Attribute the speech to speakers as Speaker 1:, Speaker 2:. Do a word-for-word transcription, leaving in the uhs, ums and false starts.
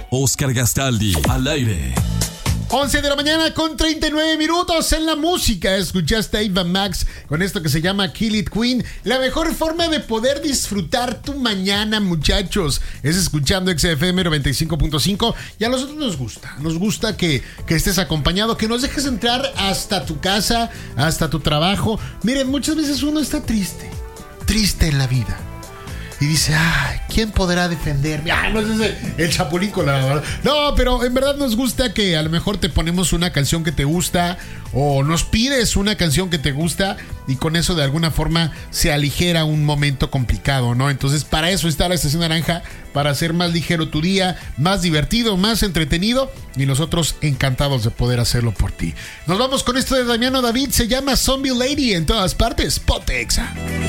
Speaker 1: Oscar Gastaldi, al aire.
Speaker 2: once de la mañana con treinta y nueve minutos en la música. Escuchaste a Ava Max con esto que se llama Kill It Queen. La mejor forma de poder disfrutar tu mañana, muchachos, es escuchando X F M noventa y cinco punto cinco. Y a nosotros nos gusta, nos gusta que, que estés acompañado, que nos dejes entrar hasta tu casa, hasta tu trabajo. Miren, muchas veces uno está triste, triste en la vida. Y dice, ay, ¿quién podrá defenderme? Ah, no es ese, el Chapulín Colorado. No, pero en verdad nos gusta que a lo mejor te ponemos una canción que te gusta o nos pides una canción que te gusta y con eso de alguna forma se aligera un momento complicado, ¿no? Entonces para eso está la Estación Naranja, para hacer más ligero tu día, más divertido, más entretenido y nosotros encantados de poder hacerlo por ti. Nos vamos con esto de Damiano David, se llama Zombie Lady en todas partes. Ponte Exa.